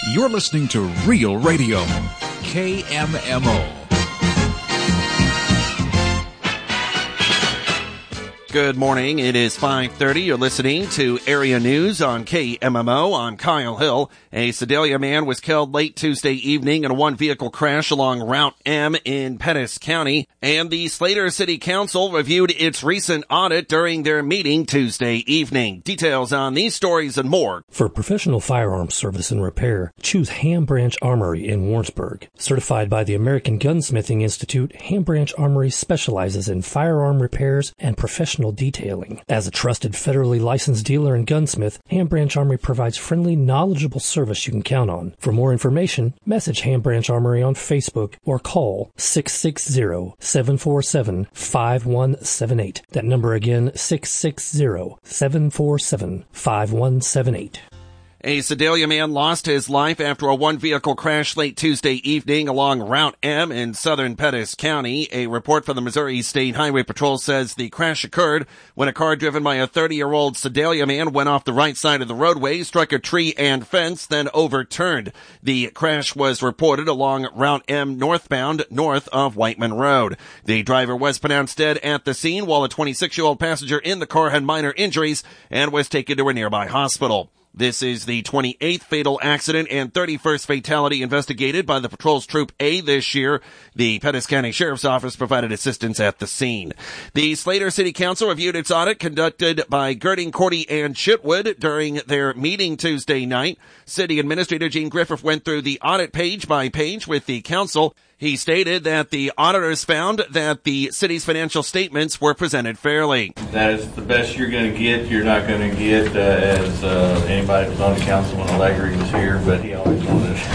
You're listening to Real Radio, KMMO. Good morning. It is 5:30. You're listening to Area News on KMMO. I'm Kyle Hill. A Sedalia man was killed late Tuesday evening in a one-vehicle crash along Route M in Pettis County. And the Slater City Council reviewed its recent audit during their meeting Tuesday evening. Details on these stories and more. For professional firearms service and repair, choose Ham Branch Armory in Warrensburg. Certified by the American Gunsmithing Institute, Ham Branch Armory specializes in firearm repairs and professional detailing. As a trusted federally licensed dealer and gunsmith, Ham Branch Armory provides friendly, knowledgeable service you can count on. For more information, message Ham Branch Armory on Facebook or call 660-747-5178. That number again, 660-747-5178. A Sedalia man lost his life after a one-vehicle crash late Tuesday evening along Route M in southern Pettis County. A report from the Missouri State Highway Patrol says the crash occurred when a car driven by a 30-year-old Sedalia man went off the right side of the roadway, struck a tree and fence, then overturned. The crash was reported along Route M northbound, north of Whiteman Road. The driver was pronounced dead at the scene, while a 26-year-old passenger in the car had minor injuries and was taken to a nearby hospital. This is the 28th fatal accident and 31st fatality investigated by the patrol's Troop A this year. The Pettis County Sheriff's Office provided assistance at the scene. The Slater City Council reviewed its audit conducted by Girding, Cordy, and Chitwood during their meeting Tuesday night. City Administrator Gene Griffith went through the audit page by page with the council. He stated that the auditors found that the city's financial statements were presented fairly. That is the best you're going to get. You're not going to get, as anybody who's on the council when Allegri was here, but he always wanted it.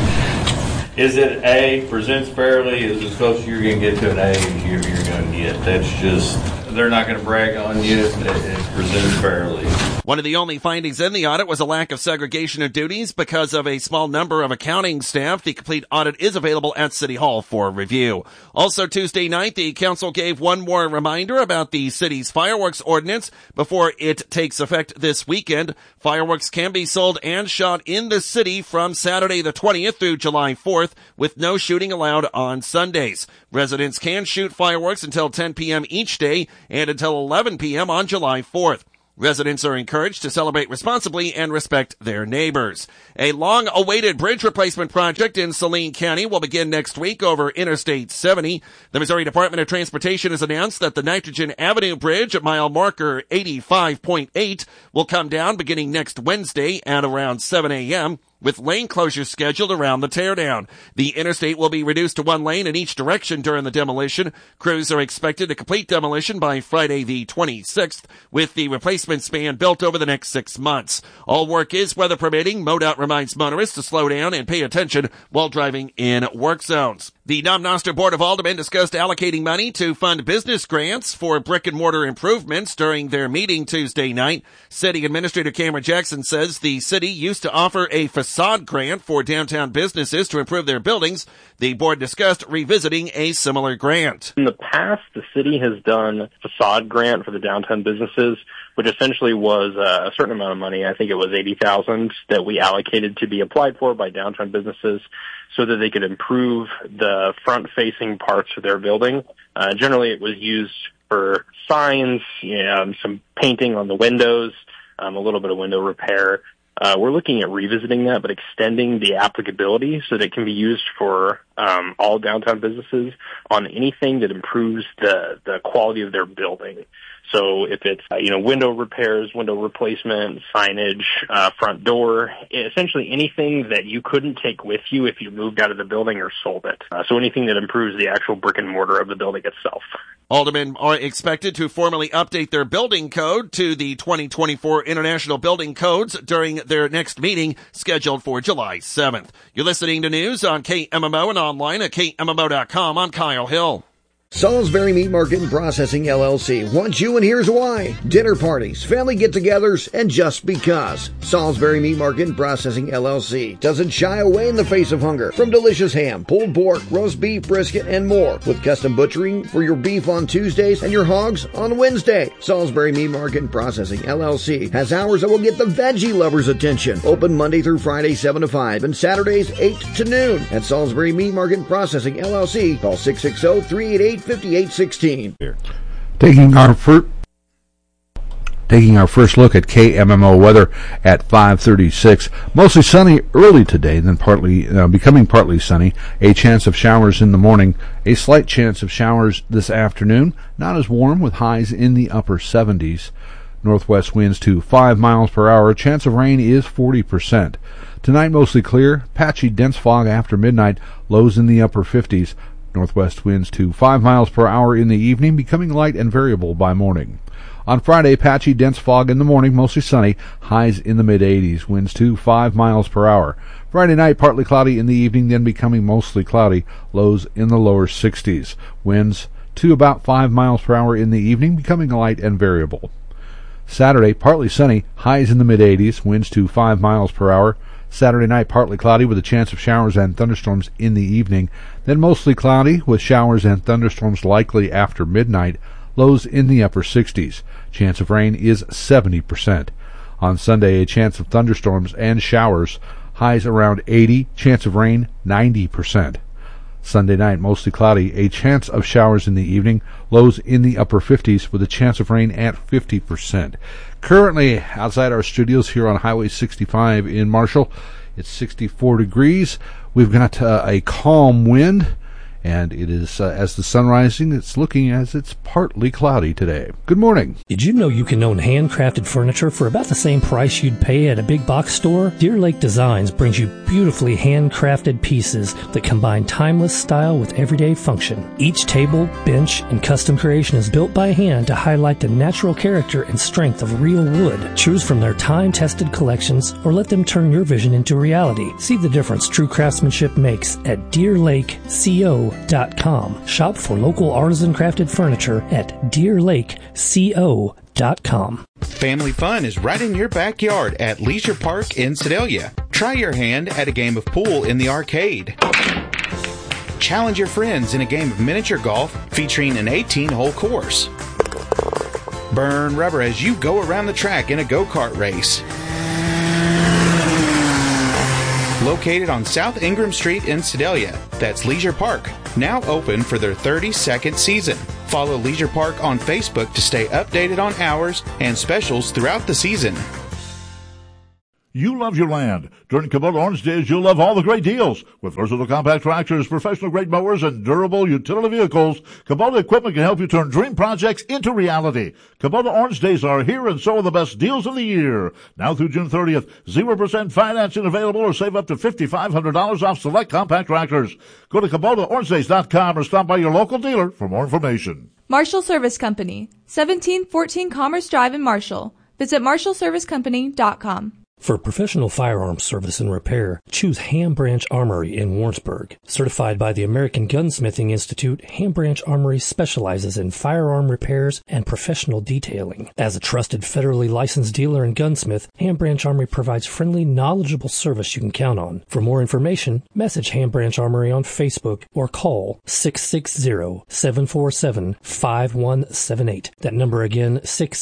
Is it A, presents fairly? Is as close as you're going to get to an A as you're going to get. That's just, they're not going to brag on you. It's presented fairly. One of the only findings in the audit was a lack of segregation of duties because of a small number of accounting staff. The complete audit is available at City Hall for review. Also Tuesday night, the council gave one more reminder about the city's fireworks ordinance before it takes effect this weekend. Fireworks can be sold and shot in the city from Saturday the 20th through July 4th, with no shooting allowed on Sundays. Residents can shoot fireworks until 10 p.m. each day and until 11 p.m. on July 4th. Residents are encouraged to celebrate responsibly and respect their neighbors. A long-awaited bridge replacement project in Saline County will begin next week over Interstate 70. The Missouri Department of Transportation has announced that the Nitrogen Avenue Bridge at mile marker 85.8 will come down beginning next Wednesday at around 7 a.m., with lane closures scheduled around the teardown. The interstate will be reduced to one lane in each direction during the demolition. Crews are expected to complete demolition by Friday the 26th, with the replacement span built over the next 6 months. All work is weather permitting. MoDOT reminds motorists to slow down and pay attention while driving in work zones. The Knob-Noster Board of Aldermen discussed allocating money to fund business grants for brick-and-mortar improvements during their meeting Tuesday night. City Administrator Cameron Jackson says the city used to offer a facade grant for downtown businesses to improve their buildings. The board discussed revisiting a similar grant. In the past, the city has done a facade grant for the downtown businesses, which essentially was a certain amount of money. I think it was $80,000 that we allocated to be applied for by downtown businesses so that they could improve the front-facing parts of their building. Generally, it was used for signs, some painting on the windows, a little bit of window repair. We're looking at revisiting that, but extending the applicability so that it can be used for all downtown businesses on anything that improves the quality of their building. So if it's, window repairs, window replacement, signage, front door, essentially anything that you couldn't take with you if you moved out of the building or sold it. So anything that improves the actual brick and mortar of the building itself. Aldermen are expected to formally update their building code to the 2024 International Building Codes during their next meeting scheduled for July 7th. You're listening to news on KMMO and online at KMMO.com. I'm Kyle Hill. Salisbury Meat Market and Processing LLC wants you, and here's why. Dinner parties, family get-togethers, and just because. Salisbury Meat Market and Processing LLC doesn't shy away in the face of hunger. From delicious ham, pulled pork, roast beef, brisket, and more. With custom butchering for your beef on Tuesdays and your hogs on Wednesday. Salisbury Meat Market and Processing LLC has hours that will get the veggie lovers' attention. Open Monday through Friday 7 to 5 and Saturdays 8 to noon. At Salisbury Meat Market and Processing LLC, call 660-388-5816. Taking our first look at KMMO weather at 5:36. Mostly sunny early today, then becoming partly sunny. A chance of showers in the morning. A slight chance of showers this afternoon. Not as warm, with highs in the upper 70s. Northwest winds to 5 miles per hour. Chance of rain is 40%. Tonight mostly clear. Patchy dense fog after midnight. Lows in the upper 50s. Northwest winds to 5 miles per hour in the evening, becoming light and variable by morning. On Friday, patchy dense fog in the morning, mostly sunny, highs in the mid-80s, winds to 5 miles per hour. Friday night, partly cloudy in the evening, then becoming mostly cloudy, lows in the lower 60s. Winds to about 5 miles per hour in the evening, becoming light and variable. Saturday, partly sunny, highs in the mid-80s, winds to 5 miles per hour. Saturday night, partly cloudy with a chance of showers and thunderstorms in the evening, then mostly cloudy with showers and thunderstorms likely after midnight, lows in the upper 60s. Chance of rain is 70%. On Sunday, a chance of thunderstorms and showers, highs around 80, chance of rain 90%. Sunday night, mostly cloudy, a chance of showers in the evening, lows in the upper 50s with a chance of rain at 50%. Currently, outside our studios here on Highway 65 in Marshall, it's 64 degrees. We've got a calm wind, and it is, as the sun rising, it's looking as it's partly cloudy today. Good morning. Did you know you can own handcrafted furniture for about the same price you'd pay at a big box store? Deer Lake Designs brings you beautifully handcrafted pieces that combine timeless style with everyday function. Each table, bench, and custom creation is built by hand to highlight the natural character and strength of real wood. Choose from their time-tested collections or let them turn your vision into reality. See the difference true craftsmanship makes at DeerLakeCO.com. Shop for local artisan crafted furniture at DeerLakeCO.com. Family fun is right in your backyard at Leisure Park in Sedalia. Try your hand at a game of pool in the arcade. Challenge your friends in a game of miniature golf featuring an 18-hole course. Burn rubber as you go around the track in a go-kart race. Located on South Ingram Street in Sedalia, that's Leisure Park, now open for their 32nd season. Follow Leisure Park on Facebook to stay updated on hours and specials throughout the season. You love your land. During Kubota Orange Days, you'll love all the great deals. With versatile compact tractors, professional-grade mowers, and durable utility vehicles, Kubota equipment can help you turn dream projects into reality. Kubota Orange Days are here, and so are the best deals of the year. Now through June 30th, 0% financing available, or save up to $5,500 off select compact tractors. Go to KubotaOrangeDays.com or stop by your local dealer for more information. Marshall Service Company, 1714 Commerce Drive in Marshall. Visit MarshallServiceCompany.com. For professional firearms service and repair, choose Ham Branch Armory in Warrensburg. Certified by the American Gunsmithing Institute, Ham Branch Armory specializes in firearm repairs and professional detailing. As a trusted federally licensed dealer and gunsmith, Ham Branch Armory provides friendly, knowledgeable service you can count on. For more information, message Ham Branch Armory on Facebook or call 660-747-5178. That number again,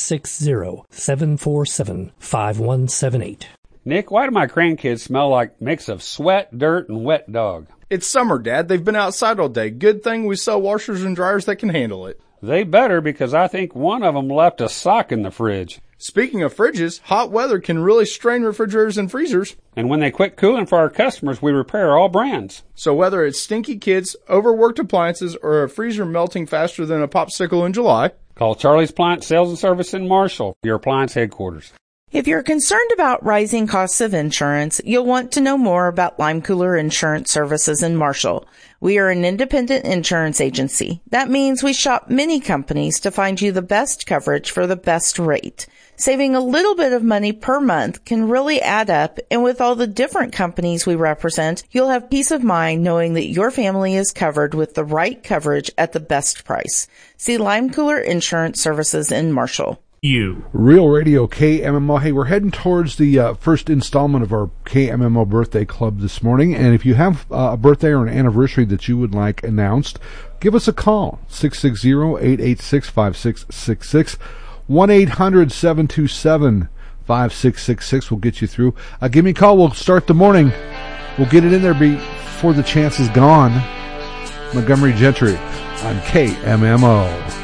660-747-5178. Nick, why do my grandkids smell like a mix of sweat, dirt, and wet dog? It's summer, Dad. They've been outside all day. Good thing we sell washers and dryers that can handle it. They better, because I think one of them left a sock in the fridge. Speaking of fridges, hot weather can really strain refrigerators and freezers. And when they quit cooling for our customers, we repair all brands. So whether it's stinky kids, overworked appliances, or a freezer melting faster than a popsicle in July, call Charlie's Appliance Sales and Service in Marshall, your appliance headquarters. If you're concerned about rising costs of insurance, you'll want to know more about Lime Cooler Insurance Services in Marshall. We are an independent insurance agency. That means we shop many companies to find you the best coverage for the best rate. Saving a little bit of money per month can really add up, and with all the different companies we represent, you'll have peace of mind knowing that your family is covered with the right coverage at the best price. See Lime Cooler Insurance Services in Marshall. Real Radio KMMO. Hey, we're heading towards the first installment of our KMMO birthday club this morning, and if you have a birthday or an anniversary that you would like announced, give us a call, 660-886-5666, 1-800-727-5666 will get you through. Give me a call. We'll start the morning. We'll get it in there before the chance is gone. Montgomery Gentry on KMMO.